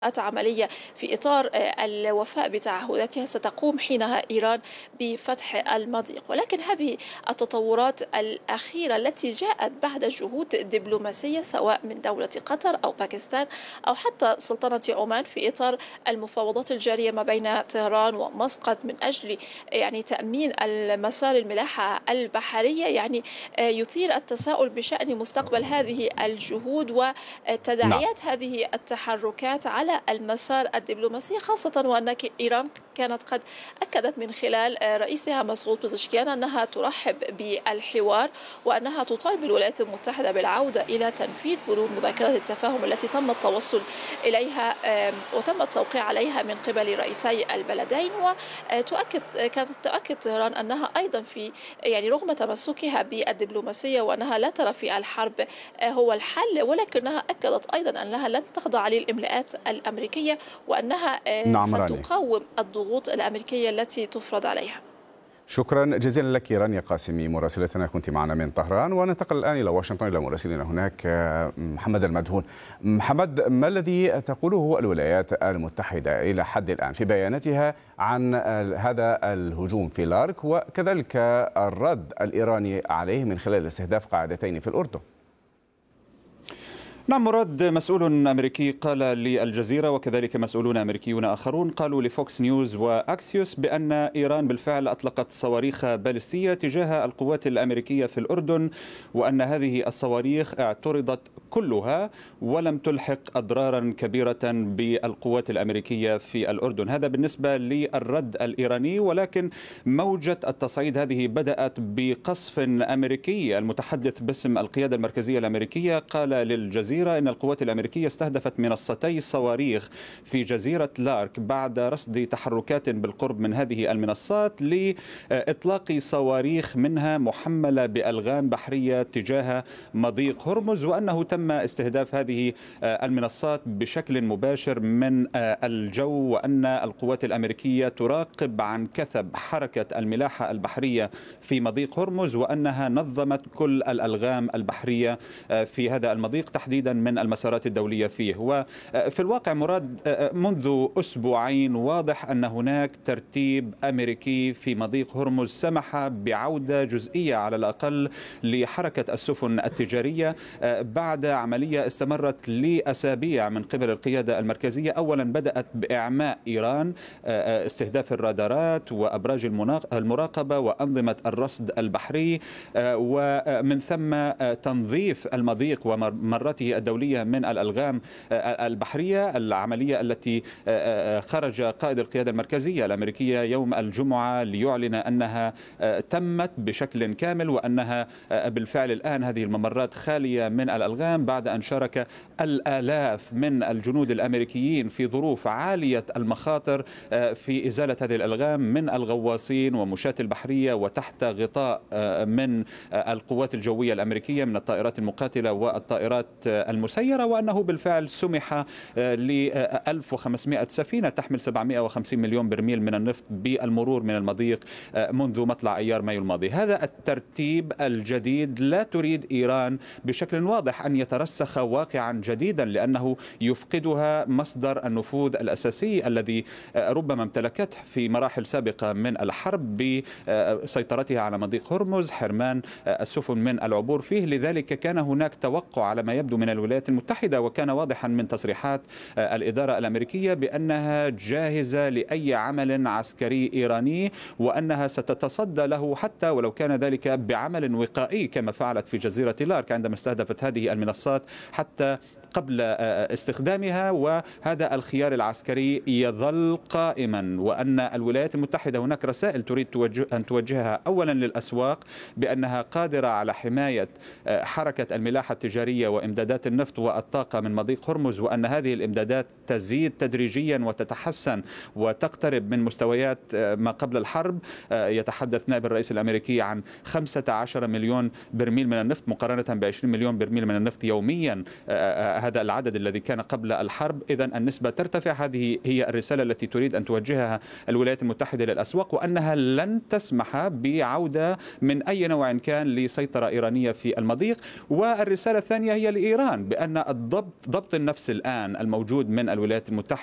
عملية في إطار الوفاء بتعهداتها، ستقوم حينها إيران بفتح المضيق. ولكن هذه التطورات الأخيرة التي جاءت بعد جهود دبلوماسية سواء من دولة قطر أو باكستان أو حتى سلطنة عمان في إطار المفاوضات الجارية ما بين طهران ومسقط من أجل تأمين المسار الملاحة البحرية، يثير التساؤل بشأن مستقبل هذه الجهود نعم. وتداعيات هذه التحركات على المسار الدبلوماسي، خاصة وأن إيران كانت قد أكدت من خلال رئيسها مسعود بزشكيان أنها ترحب بالحوار وأنها تطالب الولايات المتحدة بالعودة إلى تنفيذ بنود مذكرة التفاهم التي تم التوصل إليها وتم التوقيع عليها من قبل رئيسي البلدين. كانت تؤكد طهران أنها أيضا في رغم تمسكها بالدبلوماسية وأنها لا ترى في الحرب هو الحل، ولكنها أكدت أيضا أنها لن تخضع للإملاءات الأمريكية وأنها نعم رانيا، ستقاوم الضغوط الأمريكية التي تفرض عليها. شكرا جزيلا لك رانيا قاسمي مراسلتنا، كنت معنا من طهران. وننتقل الآن إلى واشنطن إلى مراسلنا هناك محمد المدهون. محمد، ما الذي تقوله الولايات المتحدة إلى حد الآن في بياناتها عن هذا الهجوم في لارك وكذلك الرد الإيراني عليه من خلال استهداف قاعدتين في الأردن؟ نعم مراد، مسؤول أمريكي قال للجزيرة وكذلك مسؤولون أمريكيون آخرون قالوا لفوكس نيوز وأكسيوس بأن إيران بالفعل أطلقت صواريخ باليستية تجاه القوات الأمريكية في الأردن، وأن هذه الصواريخ اعترضت كلها ولم تلحق أضرارا كبيرة بالقوات الأمريكية في الأردن. هذا بالنسبة للرد الإيراني، ولكن موجة التصعيد هذه بدأت بقصف أمريكي. المتحدث باسم القيادة المركزية الأمريكية قال للجزيرة إن القوات الأمريكية استهدفت منصتي صواريخ في جزيرة لارك بعد رصد تحركات بالقرب من هذه المنصات لإطلاق صواريخ منها محملة بألغام بحرية تجاه مضيق هرمز، وأنه تم استهداف هذه المنصات بشكل مباشر من الجو، وأن القوات الأمريكية تراقب عن كثب حركة الملاحة البحرية في مضيق هرمز، وأنها نظمت كل الألغام البحرية في هذا المضيق تحديدا من المسارات الدولية فيه. وفي الواقع مراد، منذ أسبوعين واضح أن هناك ترتيب أمريكي في مضيق هرمز سمح بعودة جزئية على الأقل لحركة السفن التجارية بعد عملية استمرت لأسابيع من قبل القيادة المركزية. أولا بدأت بإعماء إيران، استهداف الرادارات وأبراج المراقبة وأنظمة الرصد البحري، ومن ثم تنظيف المضيق وممرته الدولية من الألغام البحرية. العملية التي خرج قائد القيادة المركزية الأمريكية يوم الجمعة ليعلن أنها تمت بشكل كامل، وأنها بالفعل الآن هذه الممرات خالية من الألغام بعد أن شارك الآلاف من الجنود الأمريكيين في ظروف عالية المخاطر في إزالة هذه الألغام من الغواصين ومشاة البحرية وتحت غطاء من القوات الجوية الأمريكية من الطائرات المقاتلة والطائرات المسيرة، وأنه بالفعل سمح ل 1500 سفينة تحمل 750 مليون برميل من النفط بالمرور من المضيق منذ مطلع أيار مايو الماضي. هذا الترتيب الجديد لا تريد إيران بشكل واضح أن يترسخ واقعا جديدا، لأنه يفقدها مصدر النفوذ الأساسي الذي ربما امتلكته في مراحل سابقة من الحرب بسيطرتها على مضيق هرمز، حرمان السفن من العبور فيه. لذلك كان هناك توقع على ما يبدو من الولايات المتحدة، وكان واضحا من تصريحات الإدارة الأمريكية بأنها جاهزة لأي عمل عسكري إيراني، وأنها ستتصدى له حتى ولو كان ذلك بعمل وقائي كما فعلت في جزيرة لارك عندما استهدفت هذه المنصات حتى قبل استخدامها. وهذا الخيار العسكري يظل قائما، وأن الولايات المتحدة هناك رسائل تريد أن توجهها أولا للأسواق بأنها قادرة على حماية حركة الملاحة التجارية وإمدادات النفط والطاقة من مضيق هرمز، وأن هذه الإمدادات تزيد تدريجيا وتتحسن وتقترب من مستويات ما قبل الحرب. يتحدث نائب الرئيس الأمريكي عن 15 مليون برميل من النفط مقارنة ب 20 مليون برميل من النفط يوميا. هذا العدد الذي كان قبل الحرب، إذن النسبة ترتفع. هذه هي الرسالة التي تريد أن توجهها الولايات المتحدة للأسواق، وأنها لن تسمح بعودة من أي نوع كان لسيطرة إيرانية في المضيق. والرسالة الثانية هي لإيران بأن ضبط النفس الآن الموجود من الولايات المتحدة